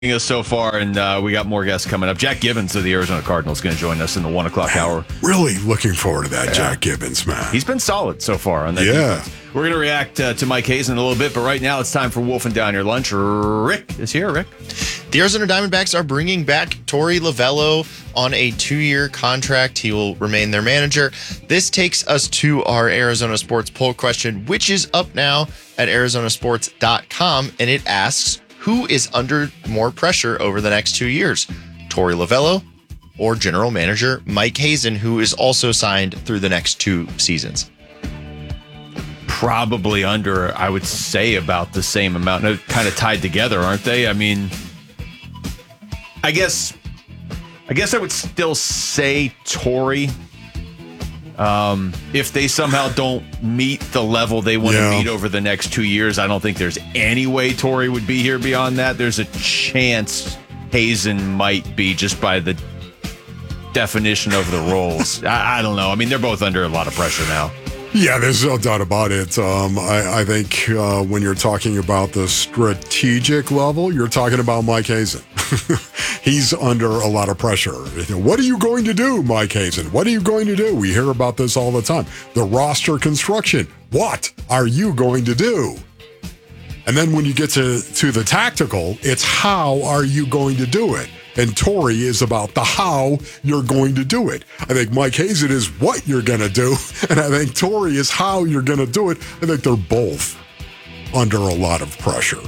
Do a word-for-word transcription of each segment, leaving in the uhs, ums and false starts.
us so far, and uh, we got more guests coming up. Jack Gibbons of the Arizona Cardinals is going to join us in the one o'clock hour. Really looking forward to that, yeah. Jack Gibbons, man. He's been solid so far on that yeah. defense. We're going to react uh, to Mike Hazen in a little bit, but right now it's time for Wolfing Down Your Lunch. Rick is here. Rick? The Arizona Diamondbacks are bringing back Torey Lovullo on a two-year contract. He will remain their manager. This takes us to our Arizona Sports poll question, which is up now at arizona sports dot com, and it asks, who is under more pressure over the next two years, Torey Lovullo or general manager Mike Hazen, who is also signed through the next two seasons? Probably under, I would say, about the same amount. They're kind of tied together, aren't they? I mean, I guess, I guess I would still say Torey. Um, if they somehow don't meet the level they want yeah. to meet over the next two years, I don't think there's any way Torey would be here beyond that. There's a chance Hazen might be, just by the definition of the roles. I, I don't know. I mean, they're both under a lot of pressure now. Yeah, there's no doubt about it. Um, I, I think uh, when you're talking about the strategic level, you're talking about Mike Hazen. He's under a lot of pressure. What are you going to do, Mike Hazen? What are you going to do? We hear about this all the time. The roster construction. What are you going to do? And then when you get to, to the tactical, it's how are you going to do it? And Torey is about the how you're going to do it. I think Mike Hazen is what you're going to do, and I think Torey is how you're going to do it. I think they're both under a lot of pressure.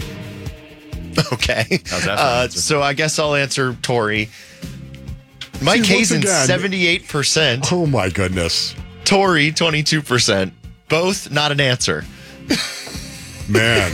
Okay. Uh, so I guess I'll answer Torey. Mike See, Hazen, again, seventy-eight percent. Oh, my goodness. Torey, twenty-two percent. Both not an answer. Man,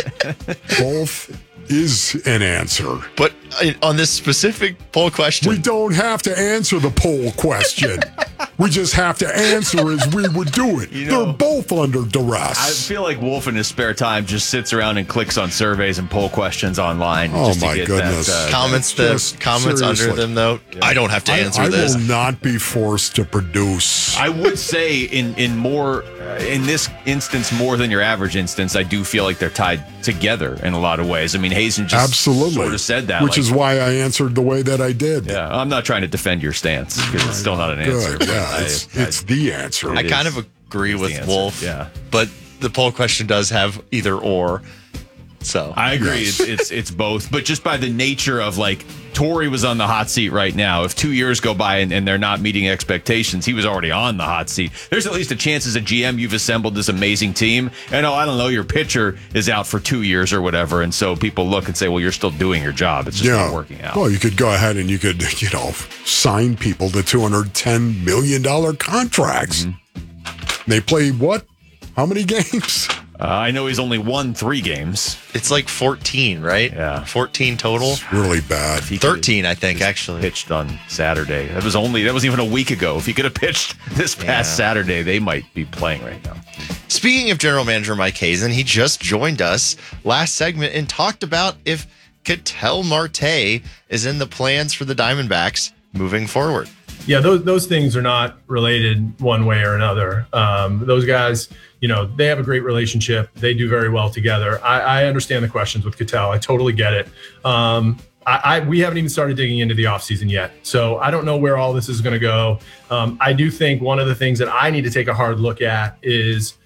both is an answer. But on this specific poll question, we don't have to answer the poll question. We just have to answer as we would do it. You know, they're both under duress. I feel like Wolf in his spare time just sits around and clicks on surveys and poll questions online. Oh, just to my get goodness. That, uh, comments the comments seriously. under them, though. Yeah. I don't have to answer I, I this. I will not be forced to produce. I would say in, in more, uh, in this instance, more than your average instance, I do feel like they're tied together in a lot of ways. I mean, Hazen just Absolutely. sort of said that. Which like, is why I answered the way that I did. Yeah, I'm not trying to defend your stance because it's still not an answer. Good, yeah, I, it's, I, it's the answer. I It kind is. of agree It's with the answer. Wolf, Yeah. but the poll question does have either or. So I agree. Yes. It's, it's it's both, but just by the nature of, like, Torey was on the hot seat right now. If two years go by and, and they're not meeting expectations, he was already on the hot seat. There's at least a chance as a G M you've assembled this amazing team, and oh, I don't know, your pitcher is out for two years or whatever, and so people look and say, well, you're still doing your job. It's just yeah. not working out. Well, you could go ahead and you could, you know, sign people to two hundred ten million dollars contracts. Mm-hmm. They play what? How many games? Uh, I know he's only won three games. it's like fourteen, right? Yeah. fourteen total. It's really bad. He thirteen, I think, just actually. pitched on Saturday. That was only that wasn't even a week ago. If he could have pitched this past Yeah. Saturday, they might be playing right now. Speaking of general manager Mike Hazen, he just joined us last segment and talked about if Ketel Marte is in the plans for the Diamondbacks moving forward. Yeah, those those things are not related one way or another. Um, those guys, you know, they have a great relationship. They do very well together. I, I understand the questions with Ketel. I totally get it. Um, I, I we haven't even started digging into the offseason yet, so I don't know where all this is going to go. Um, I do think one of the things that I need to take a hard look at is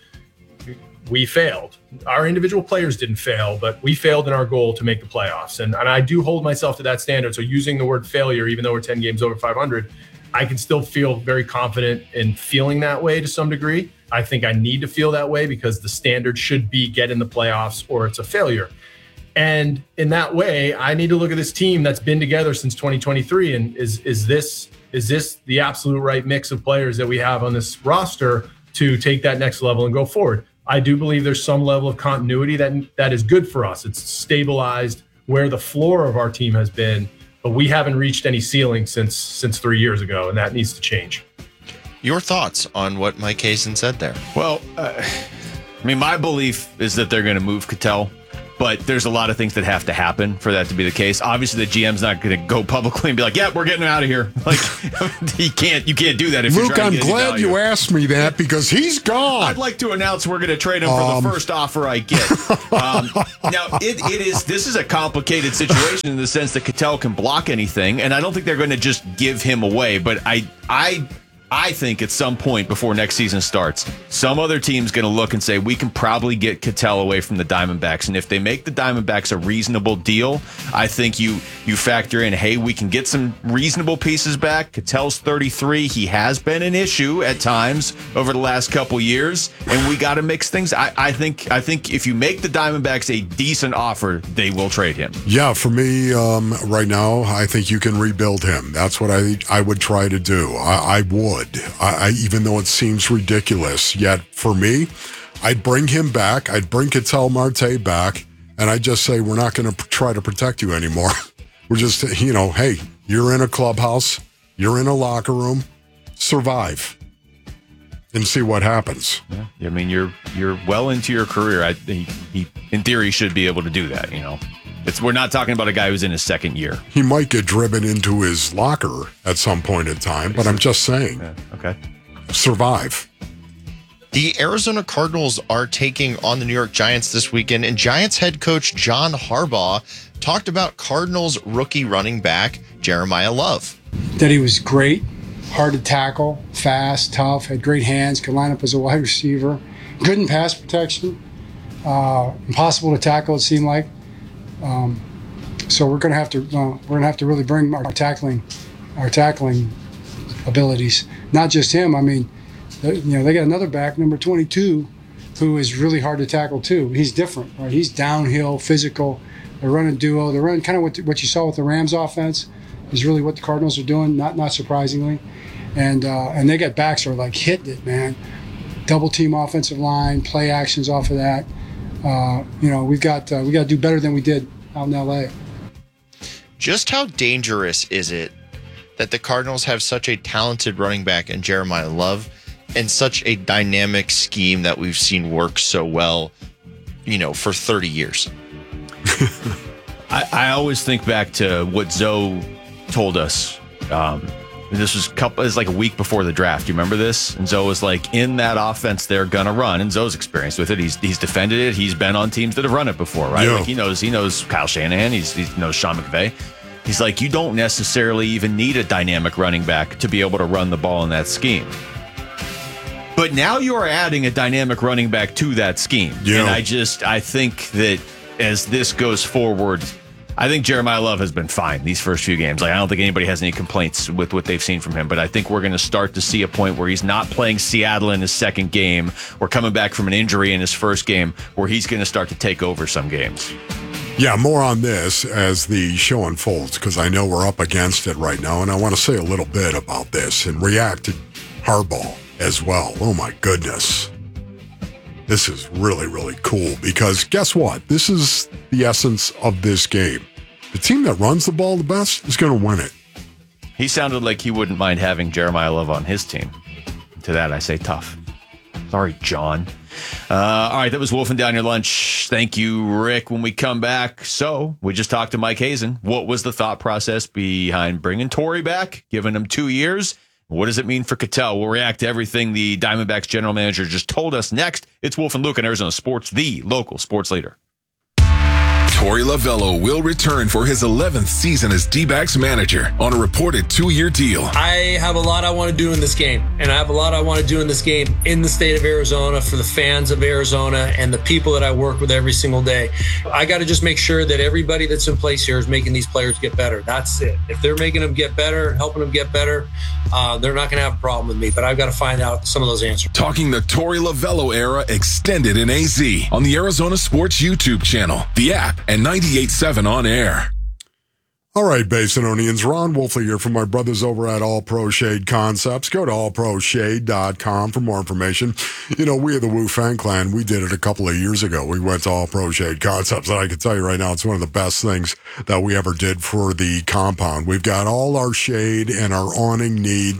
we failed. Our individual players didn't fail, but we failed in our goal to make the playoffs. And, and I do hold myself to that standard. So using the word failure, even though we're ten games over five hundred, I can still feel very confident in feeling that way to some degree. I think I need to feel that way because the standard should be get in the playoffs or it's a failure. And in that way, I need to look at this team that's been together since twenty twenty-three. And is is this is this the absolute right mix of players that we have on this roster to take that next level and go forward? I do believe there's some level of continuity that that is good for us. It's stabilized where the floor of our team has been, but we haven't reached any ceiling since since three years ago, and that needs to change. Your thoughts on what Mike Hazen said there? Well, uh, I mean, my belief is that they're going to move Ketel, but there's a lot of things that have to happen for that to be the case. Obviously, the G M's not going to go publicly and be like, "Yeah, we're getting him out of here." Like, he can't, you can't do that. If Luke, you're trying I'm to get any glad value. you asked me that because he's gone. I'd like to announce we're going to trade him for Um, the first offer I get. Um, now, it, it is this is a complicated situation in the sense that Cattell can block anything, and I don't think they're going to just give him away. But I, I, I think at some point before next season starts, some other team's going to look and say we can probably get Cattell away from the Diamondbacks, and if they make the Diamondbacks a reasonable deal, I think you you factor in, hey, we can get some reasonable pieces back. Cattell's thirty-three; he has been an issue at times over the last couple years, and we got to mix things. I, I think I think if you make the Diamondbacks a decent offer, they will trade him. Yeah, for me, um, right now, I think you can rebuild him. That's what I I would try to do. I, I would. I, I, even though it seems ridiculous, yet for me, I'd bring him back. I'd bring Ketel Marte back, and I'd just say, we're not going to try to protect you anymore. We're just, you know, hey, you're in a clubhouse, you're in a locker room, survive and see what happens. Yeah, I mean, you're you're well into your career. I he, he in theory should be able to do that. You know, it's we're not talking about a guy who's in his second year. He might get driven into his locker at some point in time, but I'm just saying, Yeah, okay. survive. The Arizona Cardinals are taking on the New York Giants this weekend, and Giants head coach John Harbaugh talked about Cardinals rookie running back Jeremiah Love. That he was great, hard to tackle, fast, tough, had great hands, could line up as a wide receiver, good in pass protection, uh, impossible to tackle, it seemed like. Um, so we're going to have to uh, we're going to have to really bring our tackling our tackling abilities. Not just him. I mean, they, you know, they got another back, number twenty-two, who is really hard to tackle too. He's different, right? He's downhill, physical. They're running duo. They're running kind of what what you saw with the Rams offense is really what the Cardinals are doing. Not not surprisingly, and uh, and they got backs that are like hitting it, man. Double team offensive line, play actions off of that. Uh, you know, we've got uh, we got to do better than we did out in L A. Just how dangerous is it that the Cardinals have such a talented running back in Jeremiah Love and such a dynamic scheme that we've seen work so well, you know, for thirty years? I, I always think back to what Zoe told us. Um, this was a couple, it was like a week before the draft. You remember this? And Zoe was like, in that offense, they're gonna run. And Zoe's experienced with it. He's he's defended it. He's been on teams that have run it before, right? Yeah. Like he knows he knows Kyle Shanahan. He's, he knows Sean McVay. He's like, you don't necessarily even need a dynamic running back to be able to run the ball in that scheme. But now you are adding a dynamic running back to that scheme. Yeah. And I just, I think that as this goes forward, I think Jeremiah Love has been fine these first few games. Like, I don't think anybody has any complaints with what they've seen from him, but I think we're going to start to see a point where he's not playing Seattle in his second game or coming back from an injury in his first game where he's going to start to take over some games. Yeah, more on this as the show unfolds because I know we're up against it right now, and I want to say a little bit about this and react to Harbaugh as well. Oh, my goodness. This is really, really cool because guess what? This is the essence of this game. The team that runs the ball the best is going to win it. He sounded like he wouldn't mind having Jeremiah Love on his team. To that, I say tough. Sorry, John. Uh, all right, that was Wolfing Down Your Lunch. Thank you, Rick. When we come back, so we just talked to Mike Hazen. What was the thought process behind bringing Torrey back, giving him two years? What does it mean for Cattell? We'll react to everything the Diamondbacks general manager just told us next. It's Wolf and Luke on Arizona Sports, the local sports leader. Torey Lovullo will return for his eleventh season as D-backs manager on a reported two-year deal. I have a lot I want to do in this game, and I have a lot I want to do in this game in the state of Arizona for the fans of Arizona and the people that I work with every single day. I got to just make sure that everybody that's in place here is making these players get better. That's it. If they're making them get better, helping them get better, uh, they're not going to have a problem with me, but I've got to find out some of those answers. Talking the Torey Lovullo era extended in A Z on the Arizona Sports YouTube channel, the app, and ninety-eight point seven on air. All right, Basinonians, Ron Wolfley here from my brothers over at All Pro Shade Concepts. Go to all pro shade dot com for more information. You know, we are the Wu Fang Clan. We did it a couple of years ago. We went to All Pro Shade Concepts, and I can tell you right now, it's one of the best things that we ever did for the compound. We've got all our shade and our awning needs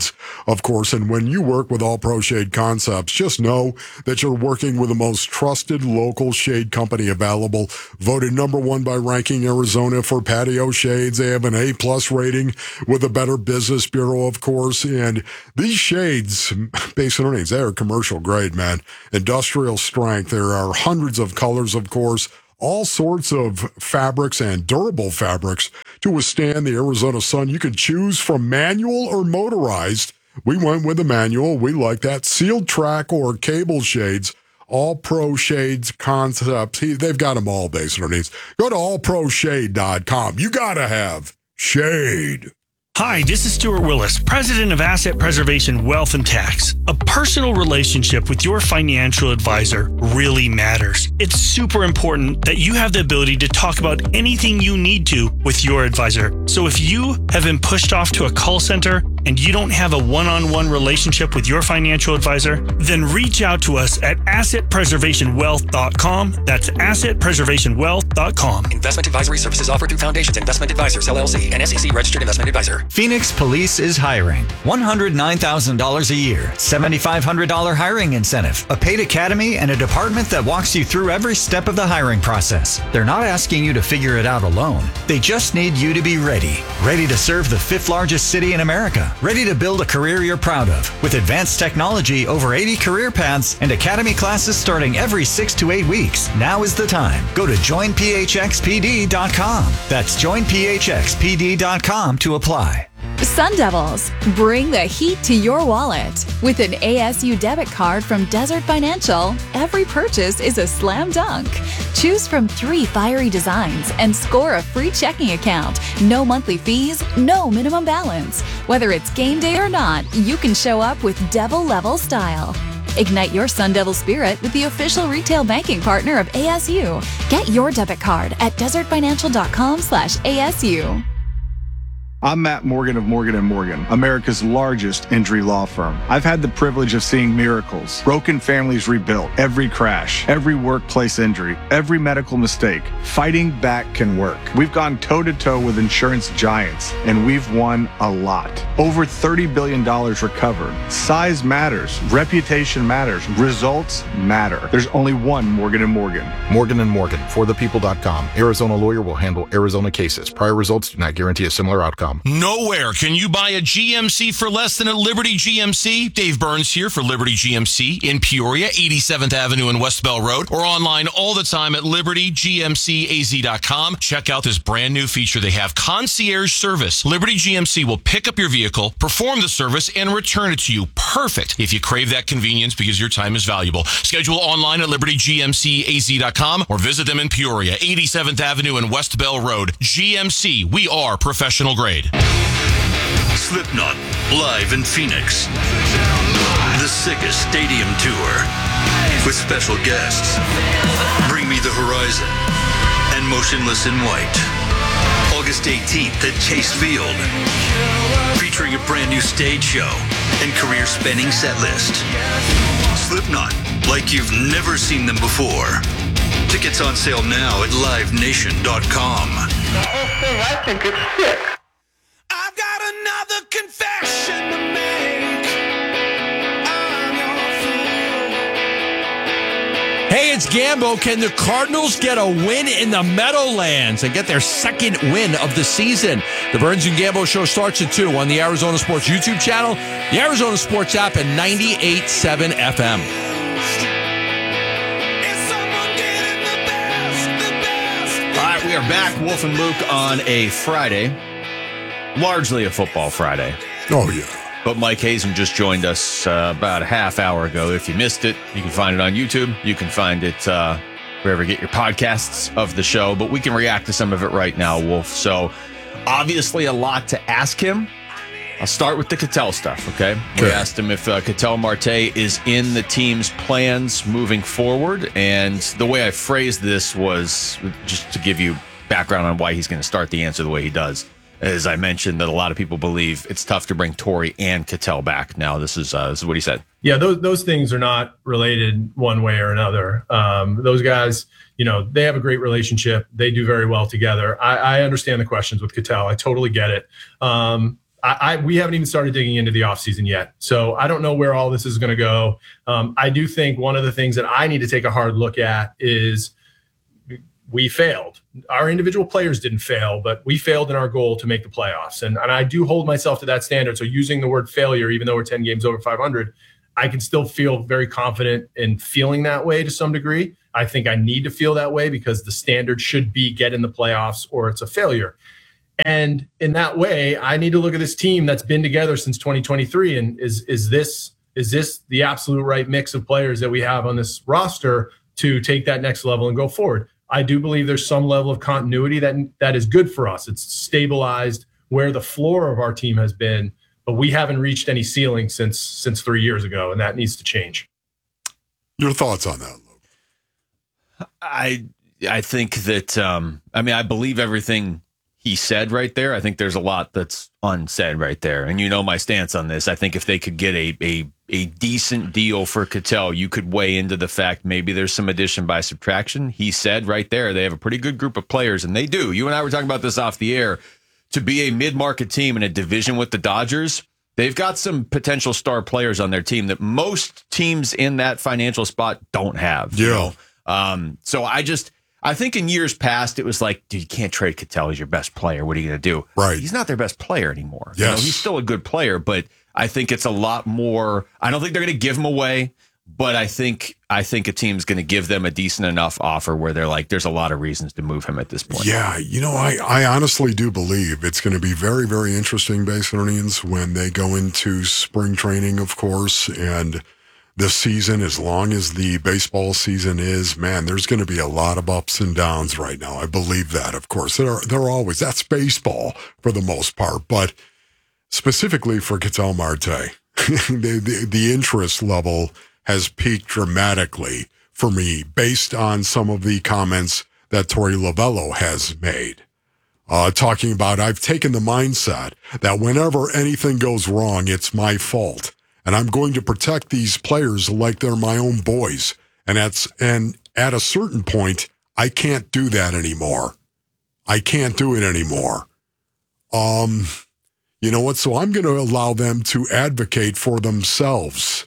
of course. And when you work with All Pro Shade Concepts, just know that you're working with the most trusted local shade company available. Voted number one by Ranking Arizona for patio shades. They have an A plus rating with the Better Business Bureau, of course. And these shades, based on earnings, they are commercial grade, man. Industrial strength. There are hundreds of colors, of course. All sorts of fabrics and durable fabrics to withstand the Arizona sun. You can choose from manual or motorized. We went with the manual. We like that. Sealed track or cable shades. All Pro Shades Concepts. They've got them all based on their needs. Go to all pro shade dot com. You got to have shade. Hi, this is Stuart Willis, president of Asset Preservation Wealth and Tax. A personal relationship with your financial advisor really matters. It's super important that you have the ability to talk about anything you need to with your advisor. So if you have been pushed off to a call center and you don't have a one-on-one relationship with your financial advisor, then reach out to us at asset preservation wealth dot com. That's asset preservation wealth dot com. Investment advisory services offered through Foundations Investment Advisors, L L C, an S E C registered investment advisor. Phoenix Police is hiring. one hundred nine thousand dollars a year, seven thousand five hundred dollars hiring incentive, a paid academy, and a department that walks you through every step of the hiring process. They're not asking you to figure it out alone. They just need you to be ready. Ready to serve the fifth largest city in America. Ready to build a career you're proud of. With advanced technology, over eighty career paths, and academy classes starting every six to eight weeks. Now is the time. Go to join p h x p d dot com. That's join p h x p d dot com to apply. Sun Devils, bring the heat to your wallet. With an A S U debit card from Desert Financial, every purchase is a slam dunk. Choose from three fiery designs and score a free checking account. No monthly fees, no minimum balance. Whether it's game day or not, you can show up with Devil level style. Ignite your Sun Devil spirit with the official retail banking partner of A S U. Get your debit card at desert financial dot com slash A S U. I'm Matt Morgan of Morgan and Morgan, America's largest injury law firm. I've had the privilege of seeing miracles, broken families rebuilt, every crash, every workplace injury, every medical mistake. Fighting back can work. We've gone toe-to-toe with insurance giants, and we've won a lot. Over thirty billion dollars recovered. Size matters. Reputation matters. Results matter. There's only one Morgan and Morgan. Morgan and Morgan, for the people dot com. Arizona lawyer will handle Arizona cases. Prior results do not guarantee a similar outcome. Nowhere can you buy a G M C for less than at Liberty G M C. Dave Burns here for Liberty G M C in Peoria, eighty-seventh Avenue and West Bell Road, or online all the time at liberty g m c a z dot com. Check out this brand new feature. They have concierge service. Liberty G M C will pick up your vehicle, perform the service, and return it to you. Perfect if you crave that convenience because your time is valuable. Schedule online at liberty g m c a z dot com or visit them in Peoria, eighty-seventh Avenue and West Bell Road. G M C, we are professional grade. Slipknot, live in Phoenix. The Sickest Stadium Tour with special guests. Bring Me the Horizon and Motionless in White. August eighteenth at Chase Field. Featuring a brand new stage show and career-spanning set list. Slipknot, like you've never seen them before. Tickets on sale now at live nation dot com. The whole thing, I think it's sick. I've got another confession to make. I'm your fool. Hey, it's Gambo. Can the Cardinals get a win in the Meadowlands and get their second win of the season? The Burns and Gambo show starts at two on the Arizona Sports YouTube channel, the Arizona Sports app, and ninety-eight point seven F M. All right, we are back, Wolf and Luke, on a Friday. Largely a football Friday. Oh, yeah. But Mike Hazen just joined us uh, about a half hour ago. If you missed it, you can find it on YouTube. You can find it uh, wherever you get your podcasts of the show. But we can react to some of it right now, Wolf. So obviously a lot to ask him. I'll start with the Ketel stuff, okay? We asked him if uh, Ketel Marte is in the team's plans moving forward. And the way I phrased this was just to give you background on why he's going to start the answer the way he does. As I mentioned, that a lot of people believe it's tough to bring Torrey and Ketel back. Now, this is uh, this is what he said. Yeah, those those things are not related one way or another. Um, those guys, you know, they have a great relationship. They do very well together. I, I understand the questions with Ketel. I totally get it. Um, I, I we haven't even started digging into the offseason yet. So I don't know where all this is going to go. Um, I do think one of the things that I need to take a hard look at is we failed. Our individual players didn't fail, but we failed in our goal to make the playoffs. And, and I do hold myself to that standard. So using the word failure, even though we're ten games over five hundred, I can still feel very confident in feeling that way to some degree. I think I need to feel that way because the standard should be get in the playoffs or it's a failure. And in that way, I need to look at this team that's been together since twenty twenty-three. And is, is this, is this the absolute right mix of players that we have on this roster to take that next level and go forward? I do believe there's some level of continuity that that is good for us. It's stabilized where the floor of our team has been, but we haven't reached any ceiling since since three years ago, and that needs to change. Your thoughts on that, Luke? I I think that um, I mean I believe everything he said right there. I think there's a lot that's unsaid right there, and you know my stance on this. I think if they could get a a a decent deal for Cattell, you could weigh into the fact maybe there's some addition by subtraction. He said right there they have a pretty good group of players, and they do. You and I were talking about this off the air. To be a mid-market team in a division with the Dodgers, they've got some potential star players on their team that most teams in that financial spot don't have. Yeah. You know? Um, so I just, I think in years past, it was like, dude, you can't trade Cattell. He's your best player. What are you going to do? Right. He's not their best player anymore. Yes. You know, he's still a good player, but I think it's a lot more. I don't think they're going to give him away, but I think I think a team's going to give them a decent enough offer where they're like, there's a lot of reasons to move him at this point. Yeah, you know, I, I honestly do believe it's going to be very, very interesting, Basinonians, when they go into spring training, of course, and this season, as long as the baseball season is, man, there's going to be a lot of ups and downs right now. I believe that, of course. There, there are always, that's baseball for the most part, but specifically for Ketel Marte, the, the, the interest level has peaked dramatically for me based on some of the comments that Torey Lovullo has made. Uh, talking about, I've taken the mindset that whenever anything goes wrong, it's my fault. And I'm going to protect these players like they're my own boys. And that's, and at a certain point, I can't do that anymore. I can't do it anymore. Um, you know what? So I'm going to allow them to advocate for themselves.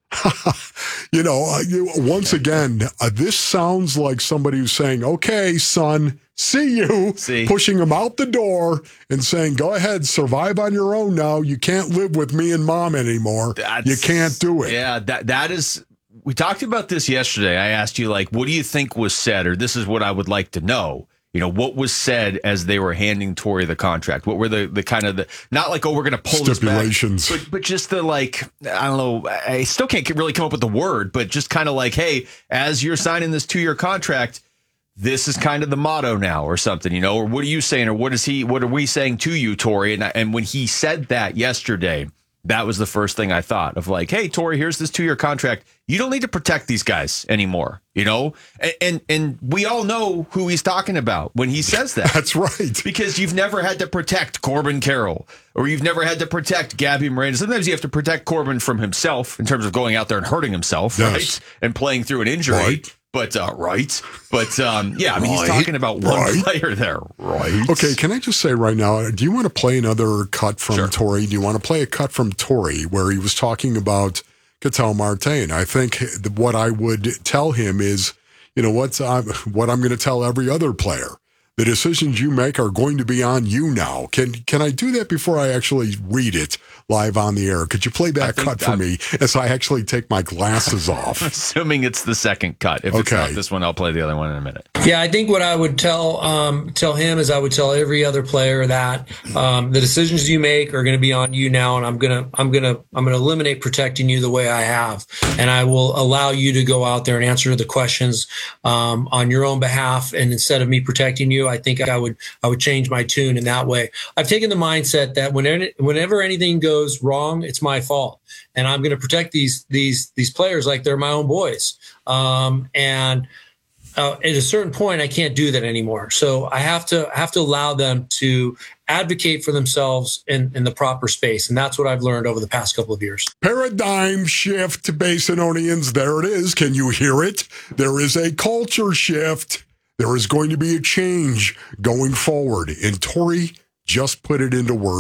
you know, uh, you, once again, uh, this sounds like somebody who's saying, okay, son, see you, see. pushing him out the door and saying, go ahead, survive on your own now. You can't live with me and mom anymore. That's, you can't do it. Yeah, that that is, we talked about this yesterday. I asked you, like, what do you think was said? Or this is what I would like to know. You know, what was said as they were handing Torey the contract? What were the, the kind of the, not like, oh, we're going to pull stipulations, this back, but, but just the, like, I don't know, I still can't really come up with the word, but just kind of like, hey, as you're signing this two-year contract, this is kind of the motto now or something, you know, or what are you saying? Or what is he, what are we saying to you, Torey? And, and when he said that yesterday, that was the first thing I thought of, like, hey, Torey, here's this two-year contract. You don't need to protect these guys anymore, you know? And, and and we all know who he's talking about when he says that. That's right. Because you've never had to protect Corbin Carroll, or you've never had to protect Gabby Miranda. Sometimes you have to protect Corbin from himself in terms of going out there and hurting himself, yes. right? And playing through an injury. Right. But, uh, right. But, um, yeah, I mean, right. he's talking about one right. player there, right? Okay, can I just say right now, do you want to play another cut from sure. Torey? Do you want to play a cut from Torey where he was talking about Ketel Marte? And I think what I would tell him is, you know, what's I'm, what I'm going to tell every other player. The decisions you make are going to be on you now. Can can I do that before I actually read it live on the air? Could you play that cut for I'm, me as I actually take my glasses off? Assuming it's the second cut. If okay. it's not this one, I'll play the other one in a minute. Yeah, I think what I would tell um, tell him is I would tell every other player that um, the decisions you make are going to be on you now, and I'm gonna I'm gonna I'm gonna eliminate protecting you the way I have, and I will allow you to go out there and answer the questions um, on your own behalf. And instead of me protecting you, I think I would I would change my tune in that way. I've taken the mindset that whenever whenever anything goes wrong, it's my fault, and I'm going to protect these these these players like they're my own boys. Um, and uh, at a certain point, I can't do that anymore. So I have to I have to allow them to advocate for themselves in, in the proper space, and that's what I've learned over the past couple of years. Paradigm shift, Basinonians. There it is. Can you hear it? There is a culture shift. There is going to be a change going forward. And Torey just put it into words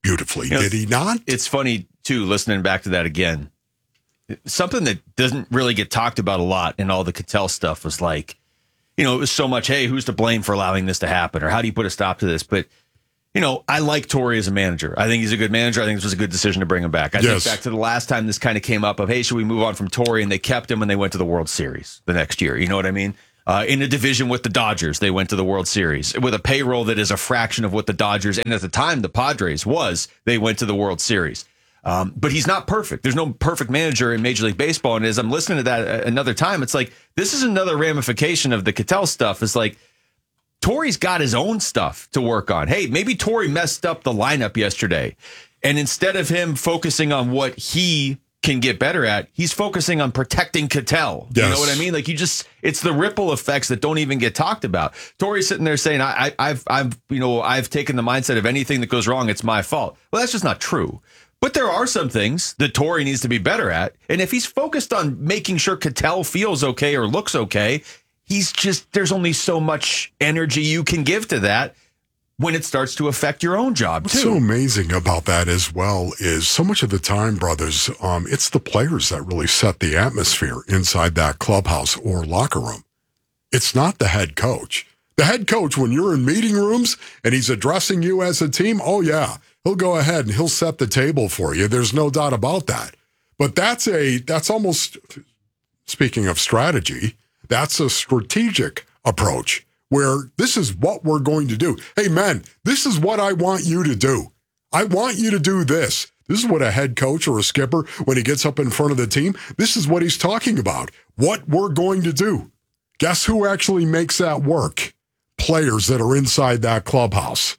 beautifully, You know, did he not? It's funny, too, listening back to that again. Something that doesn't really get talked about a lot in all the Cattell stuff was like, you know, it was so much, hey, who's to blame for allowing this to happen? Or how do you put a stop to this? But, you know, I like Torrey as a manager. I think he's a good manager. I think this was a good decision to bring him back. I Yes. think back to the last time this kind of came up of, hey, should we move on from Torrey? And they kept him when they went to the World Series the next year. You know what I mean? Uh, in a division with the Dodgers, they went to the World Series. With a payroll that is a fraction of what the Dodgers, and at the time the Padres was, they went to the World Series. Um, but he's not perfect. There's no perfect manager in Major League Baseball. And as I'm listening to that another time, it's like, this is another ramification of the Cattell stuff. It's like, Torrey's got his own stuff to work on. Hey, maybe Torrey messed up the lineup yesterday. And instead of him focusing on what he can get better at, he's focusing on protecting Cattell. Yes. You know what I mean? Like, you just, it's the ripple effects that don't even get talked about. Torrey's sitting there saying, I, I, I've, I've, you know, I've taken the mindset of anything that goes wrong, it's my fault. Well, that's just not true. But there are some things that Torrey needs to be better at. And if he's focused on making sure Cattell feels okay or looks okay, he's just, there's only so much energy you can give to that when it starts to affect your own job, too. What's so amazing about that as well is so much of the time, brothers, um, it's the players that really set the atmosphere inside that clubhouse or locker room. It's not the head coach. The head coach, when you're in meeting rooms and he's addressing you as a team, oh, yeah, he'll go ahead and he'll set the table for you. There's no doubt about that. But that's a, that's almost, speaking of strategy, that's a strategic approach where this is what we're going to do. Hey, man, this is what I want you to do. I want you to do this. This is what a head coach or a skipper, when he gets up in front of the team, this is what he's talking about. What we're going to do. Guess who actually makes that work? Players that are inside that clubhouse.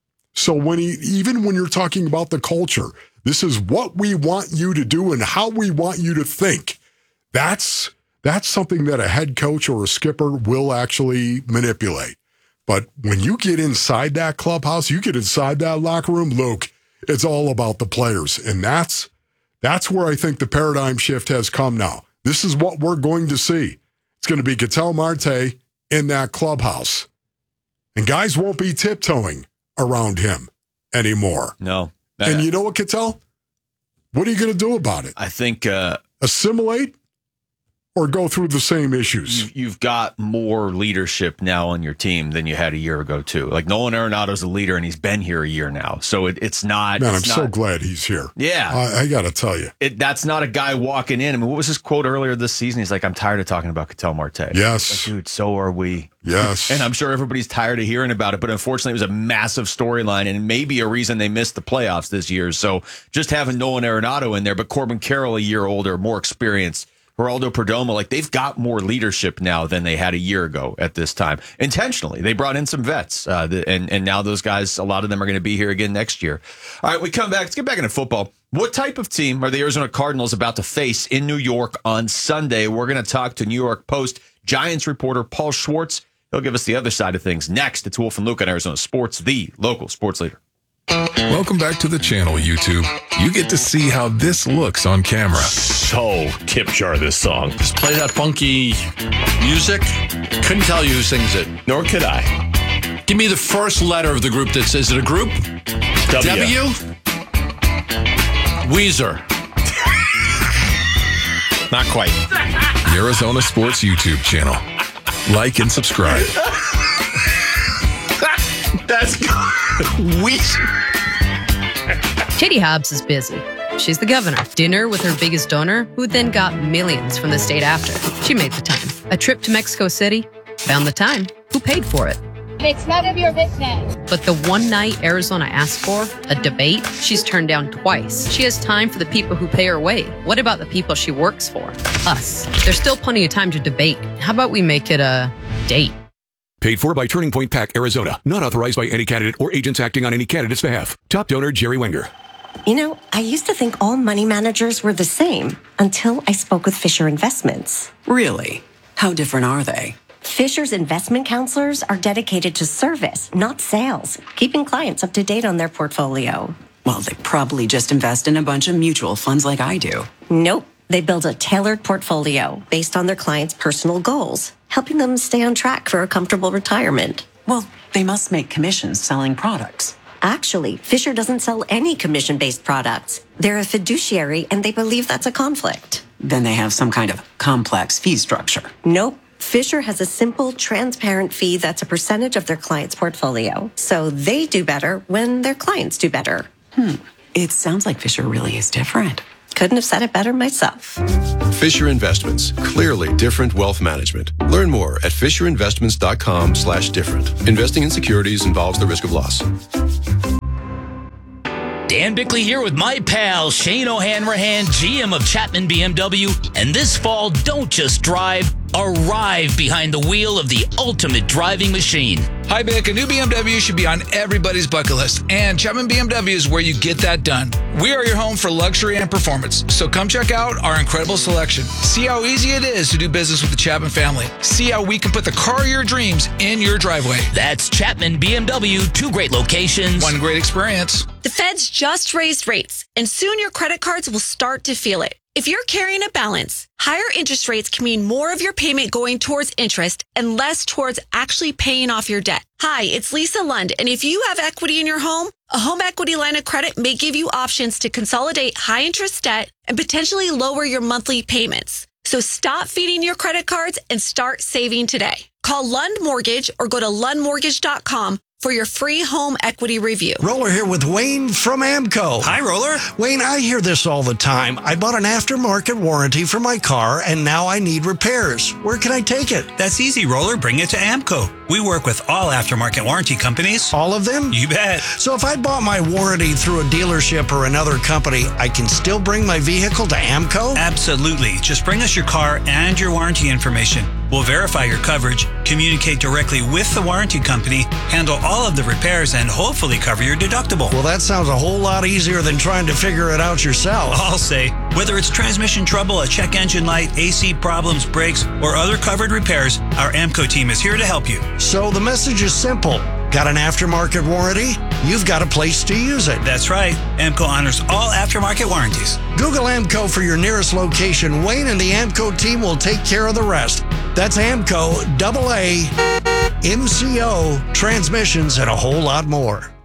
So when he, even when you're talking about the culture, this is what we want you to do and how we want you to think. That's that's something that a head coach or a skipper will actually manipulate. But when you get inside that clubhouse, you get inside that locker room, Luke, it's all about the players. And that's that's where I think the paradigm shift has come now. This is what we're going to see. It's going to be Ketel Marte in that clubhouse. And guys won't be tiptoeing around him anymore. No. And you know what, Ketel? What are you going to do about it? I think uh, assimilate or go through the same issues. You've got more leadership now on your team than you had a year ago, too. Like, Nolan Arenado's a leader, and he's been here a year now. So it, it's not... Man, it's I'm not, so glad he's here. Yeah. I, I got to tell you. It, that's not a guy walking in. I mean, what was his quote earlier this season? He's like, I'm tired of talking about Ketel Marte. Yes. Like, dude, so are we. Yes. And I'm sure everybody's tired of hearing about it, but unfortunately, it was a massive storyline and maybe a reason they missed the playoffs this year. So just having Nolan Arenado in there, but Corbin Carroll a year older, more experienced, Geraldo Perdomo, like they've got more leadership now than they had a year ago at this time. Intentionally, they brought in some vets, uh, the, and and now those guys, a lot of them are going to be here again next year. All right, we come back. Let's get back into football. What type of team are the Arizona Cardinals about to face in New York on Sunday? We're going to talk to New York Post Giants reporter Paul Schwartz. He'll give us the other side of things next. It's Wolf and Luke on Arizona Sports, the local sports leader. Welcome back to the channel, YouTube. You get to see how this looks on camera. So tip jar this song. Just play that funky music. Couldn't tell you who sings it. Nor could I. Give me the first letter of the group that says it a group? W. W? Weezer. Not quite. The Arizona Sports YouTube channel. Like and subscribe. That's Weezer. Katie Hobbs is busy. She's the governor. Dinner with her biggest donor, who then got millions from the state after. She made the time. A trip to Mexico City, found the time. Who paid for it? It's none of your business. But the one night Arizona asked for, a debate, she's turned down twice. She has time for the people who pay her way. What about the people she works for? Us. There's still plenty of time to debate. How about we make it a date? Paid for by Turning Point PAC, Arizona. Not authorized by any candidate or agents acting on any candidate's behalf. Top donor, Jerry Wenger. You know, I used to think all money managers were the same until I spoke with Fisher Investments. Really? How different are they? Fisher's investment counselors are dedicated to service, not sales, keeping clients up to date on their portfolio. Well, they probably just invest in a bunch of mutual funds like I do. Nope. They build a tailored portfolio based on their clients' personal goals, helping them stay on track for a comfortable retirement. Well, they must make commissions selling products. Actually, Fisher doesn't sell any commission-based products. They're a fiduciary, and they believe that's a conflict. Then they have some kind of complex fee structure. Nope. Fisher has a simple, transparent fee that's a percentage of their client's portfolio. So they do better when their clients do better. Hmm. It sounds like Fisher really is different. Couldn't have said it better myself. Fisher Investments. Clearly different wealth management. Learn more at fisherinvestments.com slash different. Investing in securities involves the risk of loss. Dan Bickley here with my pal Shane O'Hanrahan, G M of Chapman B M W. And this fall, don't just drive, arrive behind the wheel of the ultimate driving machine. Hi, Bick. A new B M W should be on everybody's bucket list, and Chapman B M W is where you get that done. We are your home for luxury and performance, so come check out our incredible selection. See how easy it is to do business with the Chapman family. See how we can put the car of your dreams in your driveway. That's Chapman B M W, two great locations. One great experience. The feds just raised rates, and soon your credit cards will start to feel it. If you're carrying a balance, higher interest rates can mean more of your payment going towards interest and less towards actually paying off your debt. Hi, it's Lisa Lund, and if you have equity in your home, a home equity line of credit may give you options to consolidate high interest debt and potentially lower your monthly payments. So stop feeding your credit cards and start saving today. Call Lund Mortgage or go to lund mortgage dot com for your free home equity review. Roller here with Wayne from AMCO. Hi, Roller. Wayne, I hear this all the time. I bought an aftermarket warranty for my car, and now I need repairs. Where can I take it? That's easy, Roller. Bring it to AMCO. We work with all aftermarket warranty companies. All of them? You bet. So if I bought my warranty through a dealership or another company, I can still bring my vehicle to AMCO? Absolutely. Just bring us your car and your warranty information. We'll verify your coverage, communicate directly with the warranty company, handle all of the repairs, and hopefully cover your deductible. Well, that sounds a whole lot easier than trying to figure it out yourself. I'll say, whether it's transmission trouble, a check engine light, A C problems, brakes, or other covered repairs, our AMCO team is here to help you. So the message is simple. Got an aftermarket warranty? You've got a place to use it. That's right. AMCO honors all aftermarket warranties. Google AMCO for your nearest location. Wayne and the AMCO team will take care of the rest. That's AMCO, double A, M C O, transmissions, and a whole lot more.